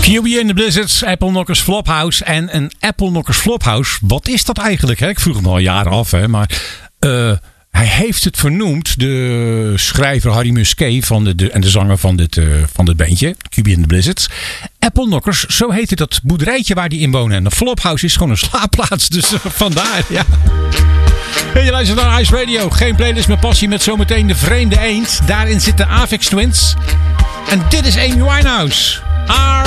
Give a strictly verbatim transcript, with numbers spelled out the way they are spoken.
Q B and the Blizzards, Apple Knockers Flophouse. En een Apple Knockers Flophouse, wat is dat eigenlijk? Hè? Ik vroeg het me al jaren af, hè? Maar uh, hij heeft het vernoemd, de schrijver Harry Musquet van de, de, en de zanger van dit, uh, van dit bandje, Q B and the Blizzards. Apple Knockers, zo heette dat boerderijtje waar die in wonen. En een flophouse is gewoon een slaapplaats, dus uh, vandaar, ja. Hey, je luistert naar Ice Radio. Geen playlist met passie met zometeen de vreemde eend. Daarin zitten Avex Twins. En dit is Amy Winehouse. R